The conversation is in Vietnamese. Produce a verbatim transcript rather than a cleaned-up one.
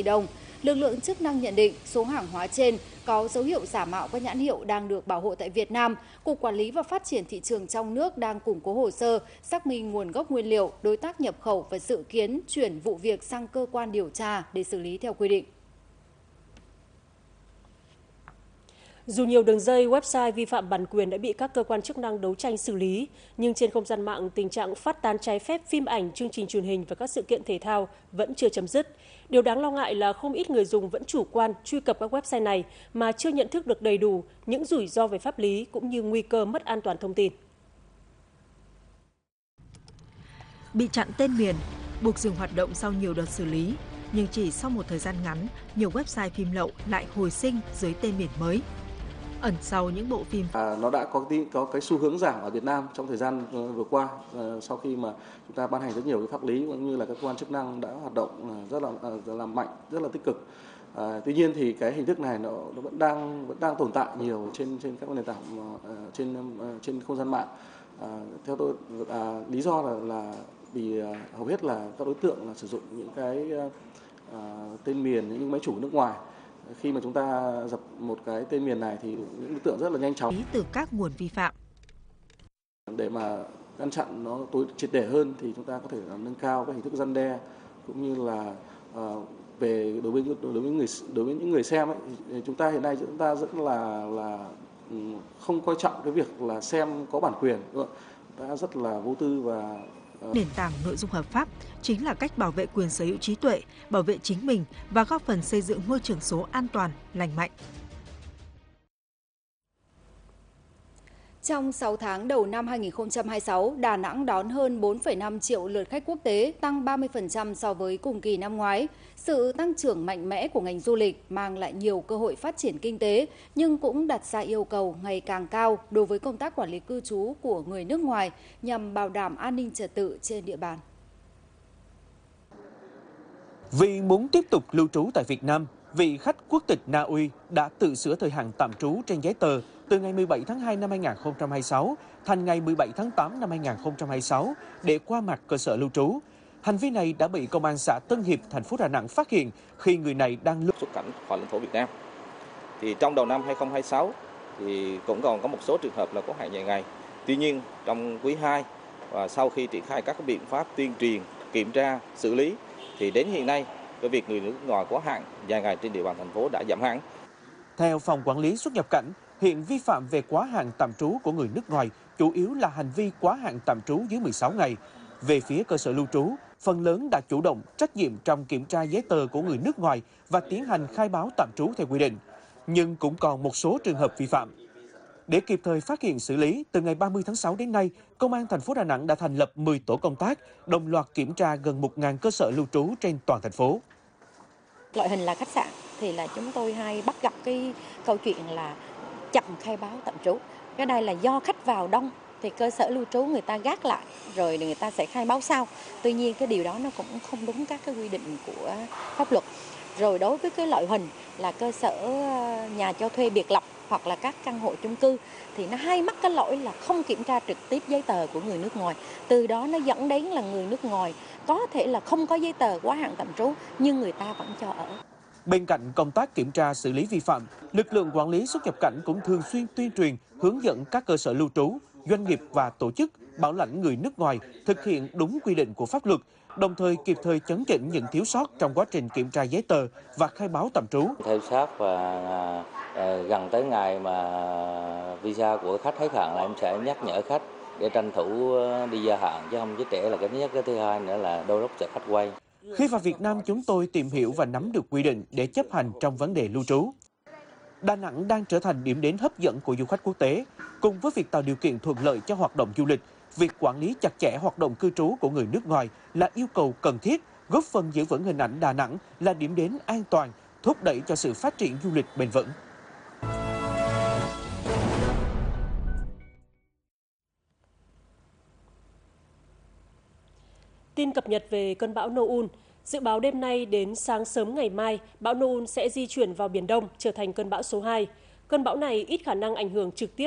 tỷ đồng. Lực lượng chức năng nhận định số hàng hóa trên có dấu hiệu giả mạo các nhãn hiệu đang được bảo hộ tại Việt Nam. Cục Quản lý và Phát triển thị trường trong nước đang củng cố hồ sơ, xác minh nguồn gốc nguyên liệu, đối tác nhập khẩu và dự kiến chuyển vụ việc sang cơ quan điều tra để xử lý theo quy định. Dù nhiều đường dây website vi phạm bản quyền đã bị các cơ quan chức năng đấu tranh xử lý, nhưng trên không gian mạng tình trạng phát tán trái phép phim ảnh, chương trình truyền hình và các sự kiện thể thao vẫn chưa chấm dứt. Điều đáng lo ngại là không ít người dùng vẫn chủ quan truy cập các website này mà chưa nhận thức được đầy đủ những rủi ro về pháp lý cũng như nguy cơ mất an toàn thông tin. Bị chặn tên miền, buộc dừng hoạt động sau nhiều đợt xử lý, nhưng chỉ sau một thời gian ngắn, nhiều website phim lậu lại hồi sinh dưới tên miền mới. Ẩn sau những bộ phim à, nó đã có cái, có cái xu hướng giảm ở Việt Nam trong thời gian uh, vừa qua, uh, sau khi mà chúng ta ban hành rất nhiều cái pháp lý cũng như là các cơ quan chức năng đã hoạt động uh, rất là uh, rất là mạnh, rất là tích cực. Uh, tuy nhiên thì cái hình thức này nó, nó vẫn đang vẫn đang tồn tại nhiều trên trên các nền tảng uh, trên uh, trên không gian mạng. Uh, theo tôi uh, lý do là là vì uh, hầu hết là các đối tượng là sử dụng những cái uh, uh, tên miền, những máy chủ nước ngoài. Khi mà chúng ta dập một cái tên miền này thì những đối tượng rất là nhanh chóng từ các nguồn vi phạm. Để mà ngăn chặn nó tối triệt để hơn thì chúng ta có thể nâng cao các hình thức răn đe cũng như là uh, về đối với đối với người đối với những người xem ấy, thì chúng ta hiện nay chúng ta rất là là không coi trọng cái việc là xem có bản quyền, đúng không? Chúng ta rất là vô tư và nền tảng nội dung hợp pháp chính là cách bảo vệ quyền sở hữu trí tuệ, bảo vệ chính mình và góp phần xây dựng môi trường số an toàn, lành mạnh. Trong sáu tháng đầu năm hai nghìn không trăm hai mươi sáu, Đà Nẵng đón hơn bốn phẩy năm triệu lượt khách quốc tế, tăng ba mươi phần trăm so với cùng kỳ năm ngoái. Sự tăng trưởng mạnh mẽ của ngành du lịch mang lại nhiều cơ hội phát triển kinh tế, nhưng cũng đặt ra yêu cầu ngày càng cao đối với công tác quản lý cư trú của người nước ngoài nhằm bảo đảm an ninh trật tự trên địa bàn. Vì muốn tiếp tục lưu trú tại Việt Nam, vị khách quốc tịch Na Uy đã tự sửa thời hạn tạm trú trên giấy tờ từ ngày mười bảy tháng hai năm hai nghìn không trăm hai mươi sáu thành ngày mười bảy tháng tám năm hai nghìn không trăm hai mươi sáu để qua mặt cơ sở lưu trú. Hành vi này đã bị Công an xã Tân Hiệp, thành phố Đà Nẵng phát hiện khi người này đang lưu xuất cảnh khỏi lãnh thổ Việt Nam. Thì trong đầu năm hai nghìn không trăm hai mươi sáu thì cũng còn có một số trường hợp là có hạn dài ngày. Tuy nhiên trong quý hai và sau khi triển khai các biện pháp tuyên truyền, kiểm tra, xử lý thì đến hiện nay cái việc người nước ngoài quá hạn dài ngày trên địa bàn thành phố đã giảm hẳn. Theo Phòng Quản lý xuất nhập cảnh, hiện vi phạm về quá hạn tạm trú của người nước ngoài chủ yếu là hành vi quá hạn tạm trú dưới mười sáu ngày. Về phía cơ sở lưu trú, phần lớn đã chủ động trách nhiệm trong kiểm tra giấy tờ của người nước ngoài và tiến hành khai báo tạm trú theo quy định. Nhưng cũng còn một số trường hợp vi phạm. Để kịp thời phát hiện xử lý, từ ngày ba mươi tháng sáu đến nay, Công an thành phố Đà Nẵng đã thành lập mười tổ công tác, đồng loạt kiểm tra gần một nghìn cơ sở lưu trú trên toàn thành phố. Loại hình là khách sạn thì là chúng tôi hay bắt gặp cái câu chuyện là chậm khai báo tạm trú. Cái này là do khách vào đông thì cơ sở lưu trú người ta gác lại rồi người ta sẽ khai báo sau. Tuy nhiên cái điều đó nó cũng không đúng các cái quy định của pháp luật. Rồi đối với cái loại hình là cơ sở nhà cho thuê biệt lập hoặc là các căn hộ chung cư thì nó hay mắc cái lỗi là không kiểm tra trực tiếp giấy tờ của người nước ngoài. Từ đó nó dẫn đến là người nước ngoài có thể là không có giấy tờ quá hạn tạm trú nhưng người ta vẫn cho ở. Bên cạnh công tác kiểm tra xử lý vi phạm, lực lượng quản lý xuất nhập cảnh cũng thường xuyên tuyên truyền, hướng dẫn các cơ sở lưu trú, doanh nghiệp và tổ chức bảo lãnh người nước ngoài thực hiện đúng quy định của pháp luật, đồng thời kịp thời chấn chỉnh những thiếu sót trong quá trình kiểm tra giấy tờ và khai báo tạm trú. Theo sát và gần tới ngày mà visa của khách hết hạn là em sẽ nhắc nhở khách để tranh thủ đi gia hạn chứ không chứ trễ là cái thứ nhất, cái thứ hai nữa là đôi lúc sẽ khách quay. Khi vào Việt Nam, chúng tôi tìm hiểu và nắm được quy định để chấp hành trong vấn đề lưu trú. Đà Nẵng đang trở thành điểm đến hấp dẫn của du khách quốc tế. Cùng với việc tạo điều kiện thuận lợi cho hoạt động du lịch, việc quản lý chặt chẽ hoạt động cư trú của người nước ngoài là yêu cầu cần thiết, góp phần giữ vững hình ảnh Đà Nẵng là điểm đến an toàn, thúc đẩy cho sự phát triển du lịch bền vững. Tin cập nhật về cơn bão Noun. Dự báo đêm nay đến sáng sớm ngày mai, bão Noun sẽ di chuyển vào Biển Đông, trở thành cơn bão số hai. Cơn bão này ít khả năng ảnh hưởng trực tiếp